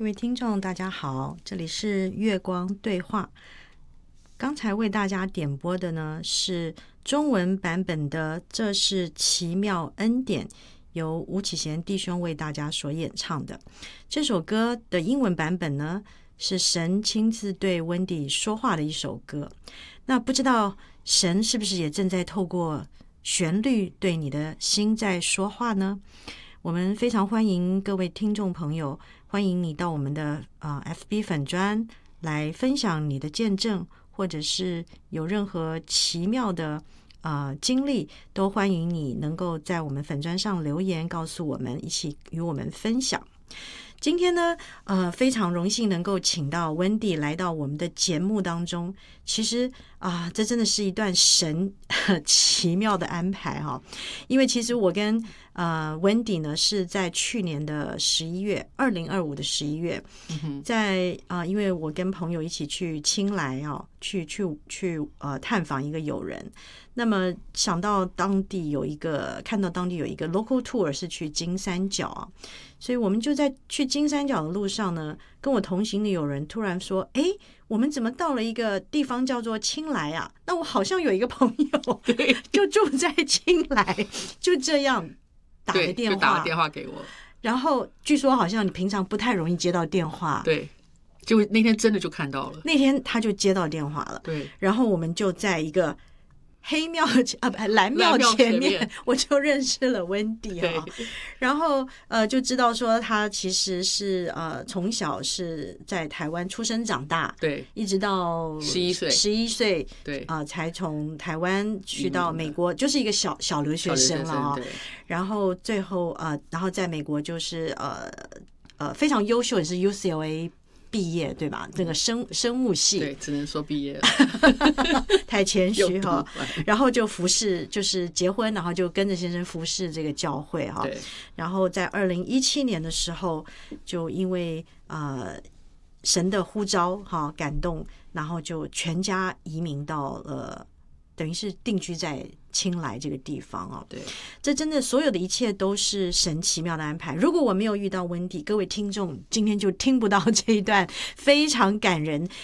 各位听众大家好，这里是月光对话。刚才为大家点播的呢是中文版本的《这是奇妙恩典》，由吴启贤弟兄为大家所演唱的。这首歌的英文版本呢是神亲自对温迪说话的一首歌。那不知道神是不是也正在透过旋律对你的心在说话呢？我们非常欢迎各位听众朋友，欢迎你到我们的FB 粉专来分享你的见证，或者是有任何奇妙的经历，都欢迎你能够在我们粉专上留言告诉我们，一起与我们分享。今天呢非常荣幸能够请到温迪来到我们的节目当中。其实这真的是一段神奇妙的安排哈。因为其实我跟温迪呢是在去年的11月2025的11月，在因为我跟朋友一起去清莱去探访一个友人，那么想到看到当地有一个 local tour 是去金三角所以我们就在去金三角的路上呢，跟我同行的友人突然说，我们怎么到了一个地方叫做清莱啊？那我好像有一个朋友就住在清莱，就这样打个电话， 就打个电话给我。 然后据说好像你平常不太容易接到电话， 对，就那天真的就看到了， 那天他就接到电话了。 对， 然后我们就在一个蓝庙前面我就认识了温迪然后就知道说他其实是从小是在台湾出生长大， 对， 一直到11岁， 对才从台湾去到美国，就是一个小留学生了然后最后然后在美国就是非常优秀，也是 UCLA毕业对吧？这个生物系， 对，只能说毕业了， 太谦虚哈。然后就服侍，就是结婚，然后就跟着先生服侍这个教会哈。然后在2017年的时候，就因为神的呼召感动，然后就全家移民到了，等于是定居在清莱这个地方对， 这真的所有的一切都是神奇妙的安排。如果我没有遇到温迪，各位听众今天就听不到这一段非常感人